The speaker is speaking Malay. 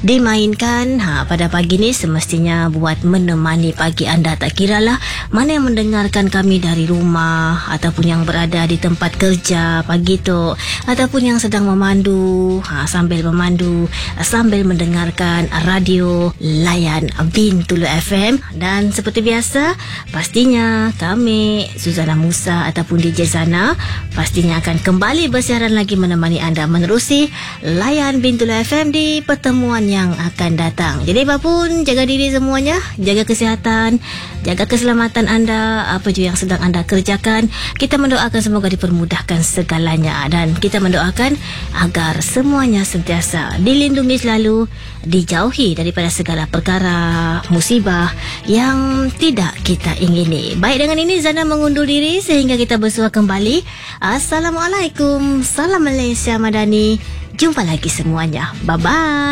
dimainkan pada pagi ni semestinya buat menemani pagi anda. Tak kiralah mana yang mendengarkan kami dari rumah ataupun yang berada di tempat kerja pagi tu, ataupun yang sedang memandu, sambil memandu sambil mendengarkan radio, layan Bintulu FM. Dan seperti biasa, pastinya kami Suzana Musa ataupun DJ Zana pastinya akan kembali bersiaran lagi menemani anda menerusi layan Bintulu FM di pertemuan yang akan datang. Jadi apapun, jaga diri semuanya, jaga kesihatan, jaga keselamatan anda, apa juga yang sedang anda kerjakan. Kita mendoakan semoga dipermudahkan segalanya, dan kita mendoakan agar semuanya sentiasa dilindungi selalu, dijauhi daripada segala perkara musibah yang tidak kita ingini. Baik, dengan ini Zana mengundur diri sehingga kita bersua kembali. Assalamualaikum, salam Malaysia Madani. Jumpa lagi semuanya. Bye-bye.